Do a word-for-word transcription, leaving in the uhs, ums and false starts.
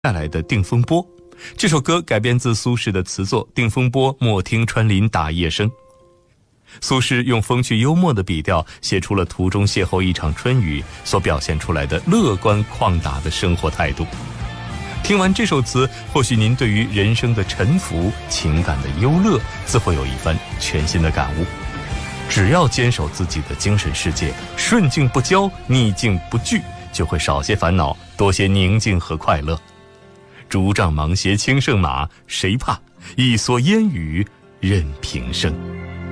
带来的《定风波》。这首歌改编自苏轼的词作《定风波，莫听穿林打叶声》。苏轼用风趣幽默的笔调写出了途中邂逅一场春雨所表现出来的乐观旷达的生活态度。听完这首词，或许您对于人生的沉浮、情感的忧乐自会有一番全新的感悟。只要坚守自己的精神世界，顺境不骄，逆境不惧，就会少些烦恼，多些宁静和快乐。竹杖芒鞋轻胜马，谁怕？一蓑烟雨任平生。